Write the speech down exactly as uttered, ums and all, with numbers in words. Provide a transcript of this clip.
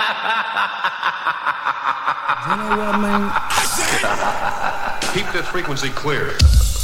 You know what, man? Keep this frequency clear.